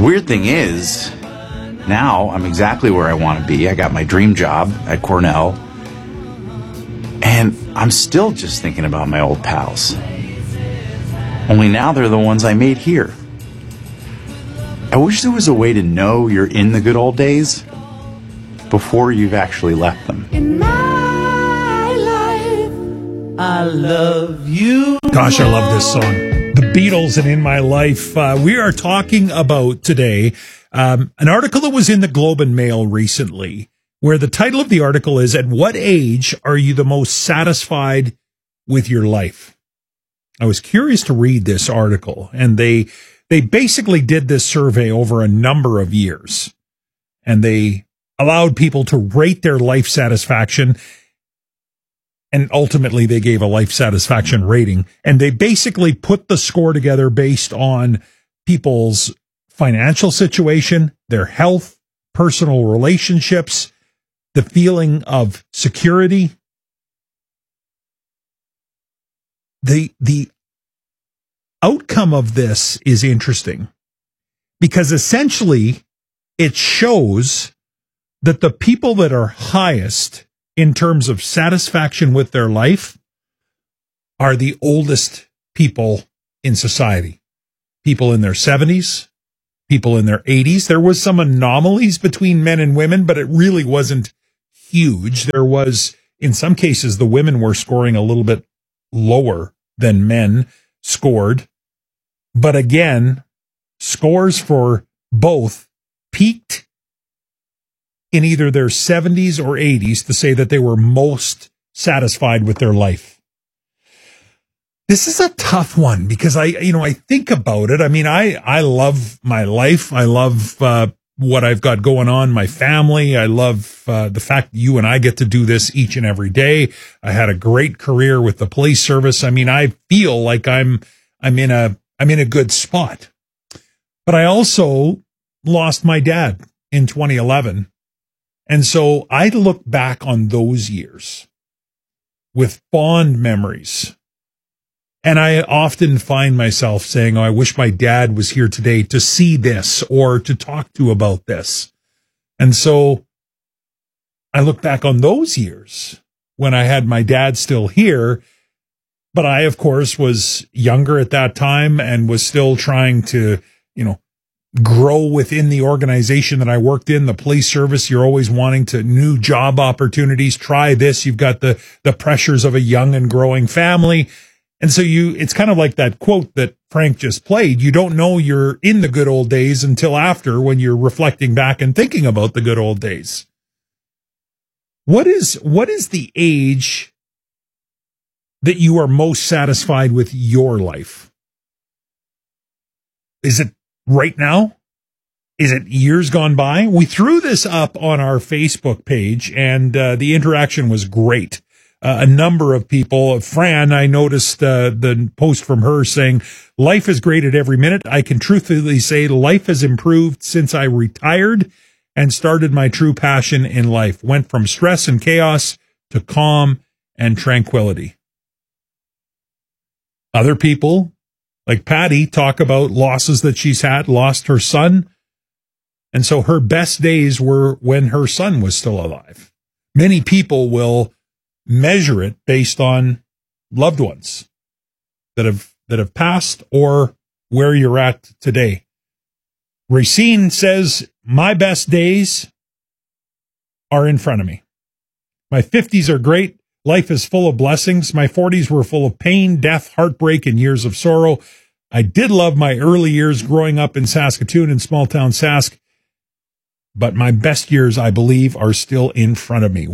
weird thing is, now I'm exactly where I want to be. I got my dream job at Cornell, and I'm still just thinking about my old pals. Only now they're the ones I made here. I wish there was a way to know you're in the good old days before you've actually left them. In my life, I love you. Gosh, I love this song. The Beatles and In My Life. We are talking about today an article that was in the Globe and Mail recently, where the title of the article is, "At what age are you the most satisfied with your life?" I was curious to read this article, and they basically did this survey over a number of years, and they allowed people to rate their life satisfaction. And ultimately, they gave a life satisfaction rating. And they basically put the score together based on people's financial situation, their health, personal relationships, the feeling of security. The outcome of this is interesting because essentially it shows that the people that are highest in terms of satisfaction with their life are the oldest people in society. People in their 70s, people in their 80s. There was some anomalies between men and women, but it really wasn't huge. There was, in some cases, the women were scoring a little bit lower than men scored. But again, scores for both peaked in either their 70s or 80s to say that they were most satisfied with their life. This is a tough one because I think about it. I mean, I love my life. I love what I've got going on, my family. I love the fact that you and I get to do this each and every day. I had a great career with the police service. I mean, I feel like I'm in a good spot. But I also lost my dad in 2011. And so I look back on those years with fond memories. And I often find myself saying, "Oh, I wish my dad was here today to see this or to talk to about this." And so I look back on those years when I had my dad still here, but I, of course, was younger at that time and was still trying to, grow within the organization that I worked in, the police service. You're always wanting to new job opportunities. Try this. You've got the pressures of a young and growing family. And so it's kind of like that quote that Frank just played. You don't know you're in the good old days until after, when you're reflecting back and thinking about the good old days. What is the age that you are most satisfied with your life? Is it right now? Is it years gone by? We threw this up on our Facebook page, and the interaction was great. A number of people, Fran, I noticed the post from her saying, "Life is great at every minute. I can truthfully say life has improved since I retired and started my true passion in life. Went from stress and chaos to calm and tranquility." Other people, like Patty, talk about losses that she's had, lost her son. And so her best days were when her son was still alive. Many people will measure it based on loved ones that have passed or where you're at today. Racine says, "My best days are in front of me. My 50s are great. Life is full of blessings. My 40s were full of pain, death, heartbreak, and years of sorrow. I did love my early years growing up in Saskatoon and small town Sask. But my best years, I believe, are still in front of me."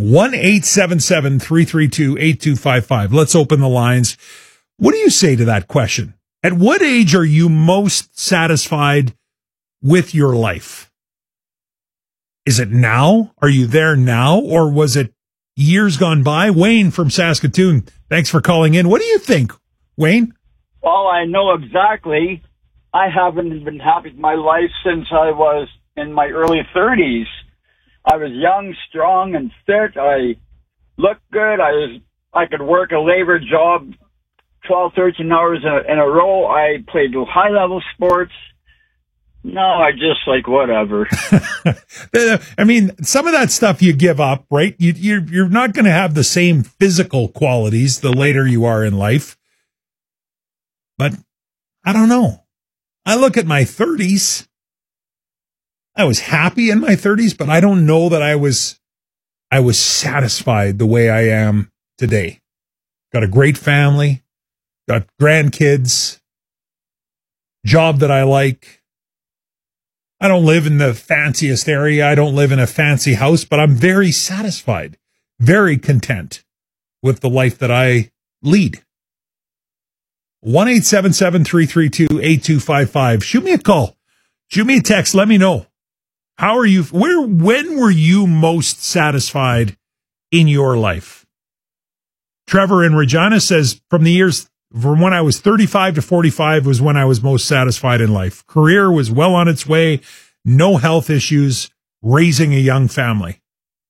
1-877-332-8255. Let's open the lines. What do you say to that question? At what age are you most satisfied with your life? Is it now? Are you there now? Or was it years gone by? Wayne from Saskatoon, thanks for calling in. What do you think, Wayne? Well, I know exactly. I haven't been happy with my life since I was in my early 30s. I was young, strong, and fit. I looked good. I could work a labor job 12, 13 hours in a row. I played high-level sports. No, I just like whatever. I mean, some of that stuff you give up, right? You're not going to have the same physical qualities the later you are in life. But I don't know. I look at my 30s. I was happy in my 30s, but I don't know that I was satisfied the way I am today. Got a great family, got grandkids, job that I like. I don't live in the fanciest area. I don't live in a fancy house, but I'm very satisfied, very content with the life that I lead. 1-877-332-8255. Shoot me a call. Shoot me a text. Let me know. How are you? When were you most satisfied in your life? Trevor in Regina says from when I was 35 to 45 was when I was most satisfied in life. Career was well on its way. No health issues. Raising a young family.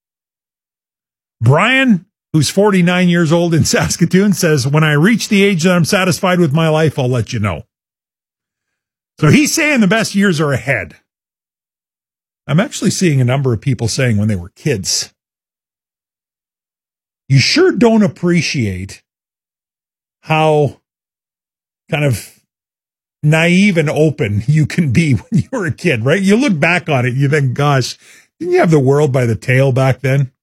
Brian, who's 49 years old in Saskatoon, says, when I reach the age that I'm satisfied with my life, I'll let you know. So he's saying the best years are ahead. I'm actually seeing a number of people saying when they were kids. You sure don't appreciate how kind of naive and open you can be when you were a kid, right? You look back on it, you think, gosh, didn't you have the world by the tail back then?